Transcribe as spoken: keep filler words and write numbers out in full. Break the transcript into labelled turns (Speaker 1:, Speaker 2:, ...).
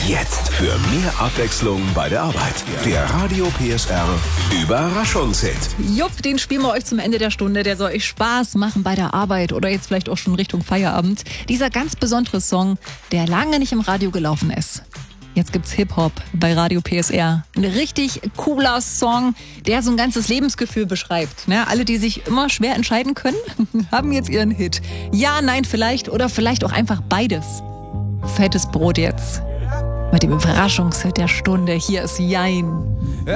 Speaker 1: Jetzt für mehr Abwechslung bei der Arbeit. Der Radio P S R Überraschungshit.
Speaker 2: Jupp, den spielen wir euch zum Ende der Stunde. Der soll euch Spaß machen bei der Arbeit oder jetzt vielleicht auch schon Richtung Feierabend. Dieser ganz besondere Song, der lange nicht im Radio gelaufen ist. Jetzt gibt's Hip-Hop bei Radio P S R. Ein richtig cooler Song, der so ein ganzes Lebensgefühl beschreibt. Ne? Alle, die sich immer schwer entscheiden können, haben jetzt ihren Hit. Ja, nein, vielleicht oder vielleicht auch einfach beides. Fettes Brot jetzt. Mit dem Überraschungshit der Stunde. Hier ist Jein.